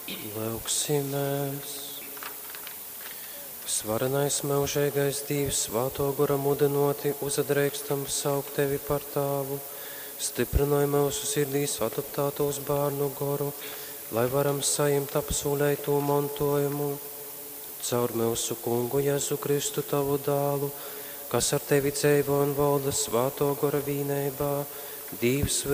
Lūksimies. Svarenais mūžīgais Dievs, svāto gara mudinoti, uzadrēkstam saukt tevi par tāvu, stiprināja mūsu sirdīs adoptātos bērnu goru, lai varam sajimt apsūlēto mantojumu. Caur mūsu kungu Jēzu Kristu tavu dālu, kas ar tevi dzīvo un valda svāto gara vīnībā, Dievs